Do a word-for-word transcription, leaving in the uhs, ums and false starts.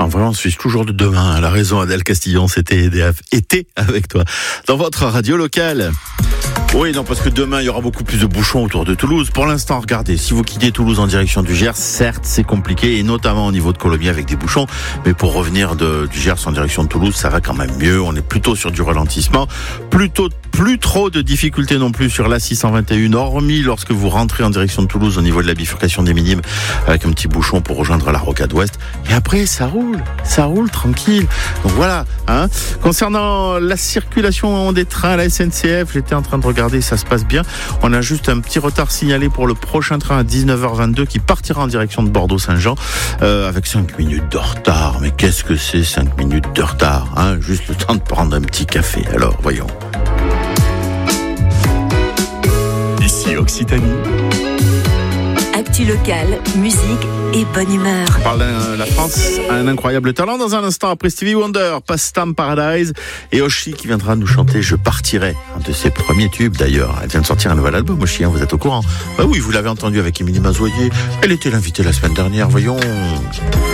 En vrai, on suit toujours de demain. Elle a raison, Adèle Castillon, c'était été avec toi dans votre radio locale. Oui, non, parce que demain, il y aura beaucoup plus de bouchons autour de Toulouse. Pour l'instant, regardez, si vous quittez Toulouse en direction du Gers, certes, c'est compliqué, et notamment au niveau de Colomiers avec des bouchons. Mais pour revenir de, du Gers en direction de Toulouse, ça va quand même mieux. On est plutôt sur du ralentissement. Plutôt, plus trop de difficultés non plus sur l'A six cent vingt et un, hormis lorsque vous rentrez en direction de Toulouse au niveau de la bifurcation des Minimes, avec un petit bouchon pour rejoindre la Rocade Ouest. Et après, ça roule. Ça roule tranquille. Donc voilà, hein. Concernant la circulation des trains à la S N C F, j'étais en train de regarder. Regardez, ça se passe bien. On a juste un petit retard signalé pour le prochain train à dix-neuf heures vingt-deux qui partira en direction de Bordeaux-Saint-Jean euh, avec cinq minutes de retard. Mais qu'est-ce que c'est cinq minutes de retard, hein? Juste le temps de prendre un petit café. Alors, voyons. Ici Occitanie. Actu locale, musique et bonne humeur. On parle de la France, un incroyable talent dans un instant après Stevie Wonder, Pastime Paradise et Oshi qui viendra nous chanter Je partirai, un de ses premiers tubes d'ailleurs. Elle vient de sortir un nouvel album, Oshi, hein, vous êtes au courant? Bah oui, vous l'avez entendu avec Émilie Mazoyer. Elle était l'invitée la semaine dernière, voyons.